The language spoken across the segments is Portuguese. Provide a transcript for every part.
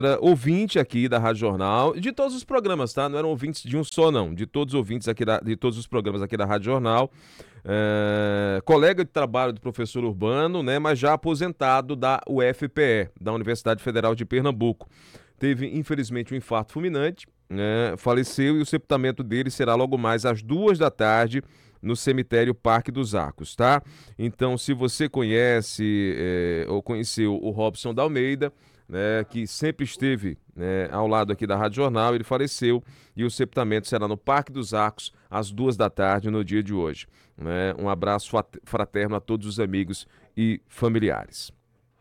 Era ouvinte aqui da Rádio Jornal, de todos os programas, tá? Não eram ouvintes de um só, não. De todos os ouvintes aqui, de todos os programas aqui da Rádio Jornal. Colega de trabalho do professor Urbano, né? Mas já aposentado da UFPE, da Universidade Federal de Pernambuco. Teve, infelizmente, um infarto fulminante, né? Faleceu e o sepultamento dele será logo mais às 14h no cemitério Parque dos Arcos, tá? Então, se você conhece ou conheceu o Robson da Almeida, né, que sempre esteve, né, ao lado aqui da Rádio Jornal, ele faleceu e o sepultamento será no Parque dos Arcos às 14h no dia de hoje, né? Um abraço fraterno a todos os amigos e familiares.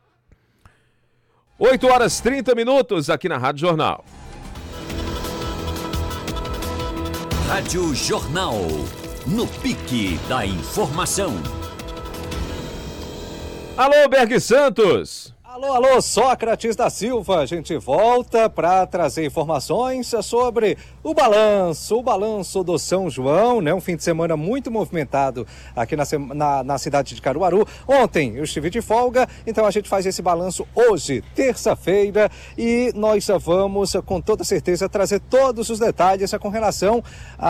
8h30 aqui na Rádio Jornal. Rádio Jornal, no pique da informação. Alô, Berg Santos! Alô, Sócrates da Silva, a gente volta para trazer informações sobre o balanço do São João, né? Um fim de semana muito movimentado aqui na cidade de Caruaru. Ontem eu estive de folga, então a gente faz esse balanço hoje, terça-feira, e nós vamos com toda certeza trazer todos os detalhes com relação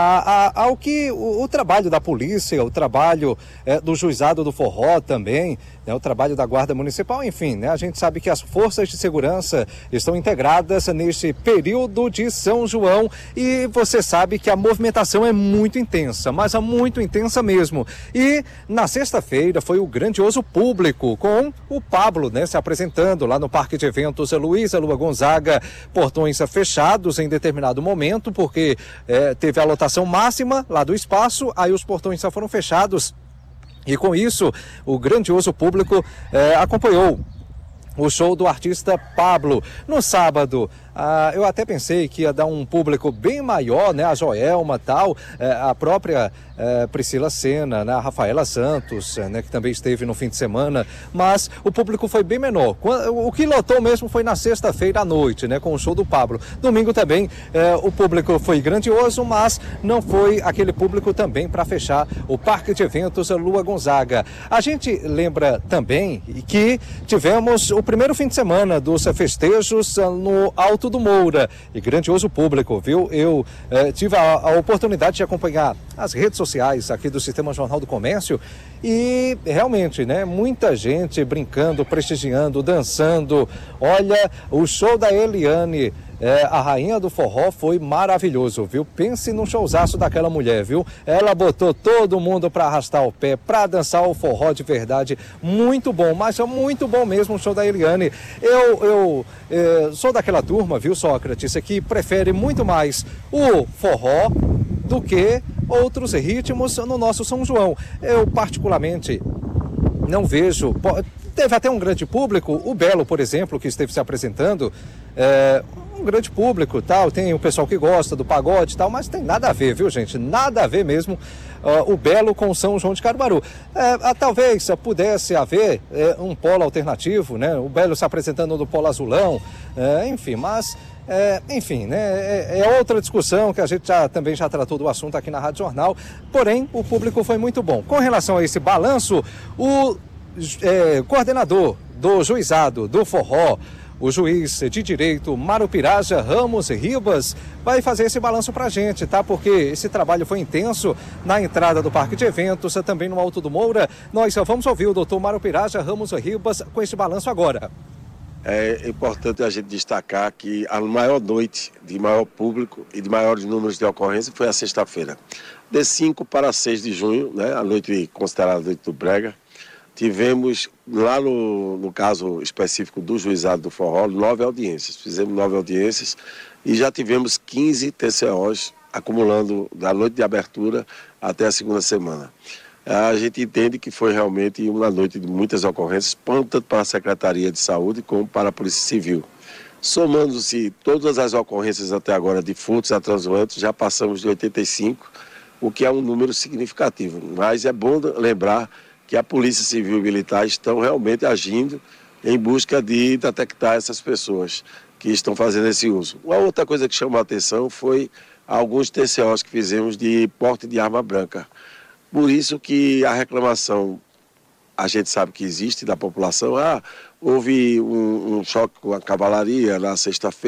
ao que o trabalho da polícia, o trabalho do juizado do forró também, né? O trabalho da Guarda Municipal, enfim, né? A gente sabe que as forças de segurança estão integradas neste período de São João e você sabe que a movimentação é muito intensa, mas é muito intensa mesmo. E na sexta-feira foi o grandioso público com o Pablo, né, se apresentando lá no Parque de Eventos Luiza Lua Gonzaga, portões fechados em determinado momento, porque teve a lotação máxima lá do espaço, aí os portões só foram fechados e com isso o grandioso público acompanhou o show do artista Pablo. No sábado, eu até pensei que ia dar um público bem maior, né? A Joelma e tal, a própria Priscila Senna, né? A Rafaela Santos, né? Que também esteve no fim de semana, mas o público foi bem menor. O que lotou mesmo foi na sexta-feira à noite, né? Com o show do Pablo. Domingo também, o público foi grandioso, mas não foi aquele público também para fechar o Parque de Eventos Lua Gonzaga. A gente lembra também que tivemos o primeiro fim de semana dos festejos no Alto do Moura, e grandioso público, viu? Eu tive a oportunidade de acompanhar as redes sociais aqui do Sistema Jornal do Comércio e realmente, né, muita gente brincando, prestigiando, dançando. Olha, o show da Eliane, a rainha do forró, foi maravilhoso, viu? Pense num showzaço daquela mulher, viu? Ela botou todo mundo para arrastar o pé, para dançar o forró de verdade. Muito bom, mas é muito bom mesmo o show da Eliane. Eu sou daquela turma, viu, Sócrates, que prefere muito mais o forró do que outros ritmos no nosso São João. Eu particularmente não vejo... Teve até um grande público, o Belo, por exemplo, que esteve se apresentando, um grande público, tal, tem o pessoal que gosta do pagode e tal, mas tem nada a ver, viu, gente? Nada a ver mesmo o Belo com o São João de Caruaru. Talvez pudesse haver um polo alternativo, né? O Belo se apresentando no polo azulão, enfim, mas... enfim, né? É outra discussão que a gente também já tratou do assunto aqui na Rádio Jornal, porém o público foi muito bom. Com relação a esse balanço, o coordenador do juizado do forró, o juiz de direito Marupiraja Ramos Ribas, vai fazer esse balanço pra gente, tá? Porque esse trabalho foi intenso na entrada do Parque de Eventos, também no Alto do Moura. Nós vamos ouvir o doutor Marupiraja Ramos Ribas com esse balanço agora. É importante a gente destacar que a maior noite de maior público e de maiores números de ocorrência foi a sexta-feira. De 5 para 6 de junho, né, a noite considerada noite do Brega, tivemos lá no caso específico do juizado do forró, 9 audiências. Fizemos 9 audiências e já tivemos 15 TCOs acumulando da noite de abertura até a segunda semana. A gente entende que foi realmente uma noite de muitas ocorrências, tanto para a Secretaria de Saúde como para a Polícia Civil. Somando-se todas as ocorrências até agora de furtos a transuantes, já passamos de 85, o que é um número significativo. Mas é bom lembrar que a Polícia Civil e Militar estão realmente agindo em busca de detectar essas pessoas que estão fazendo esse uso. Uma outra coisa que chamou a atenção foi alguns TCOs que fizemos de porte de arma branca. Por isso que a reclamação, a gente sabe que existe da população, houve um choque com a cavalaria na sexta-feira,